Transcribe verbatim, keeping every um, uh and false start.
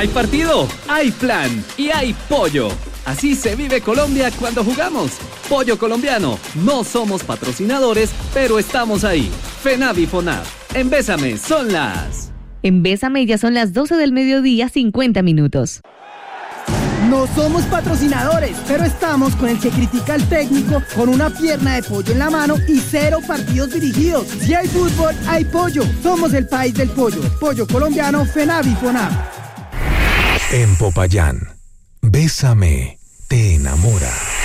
Hay partido, hay plan y hay pollo. Así se vive Colombia cuando jugamos. Pollo colombiano. No somos patrocinadores, pero estamos ahí. FENAVI FONAV. En Bésame son las... En Bésame ya son las doce del mediodía, cincuenta minutos. No somos patrocinadores, pero estamos con el que critica al técnico con una pierna de pollo en la mano y cero partidos dirigidos. Si hay fútbol, hay pollo. Somos el país del pollo. Pollo colombiano, FENAVI FONAV. En Popayán, Bésame te enamora.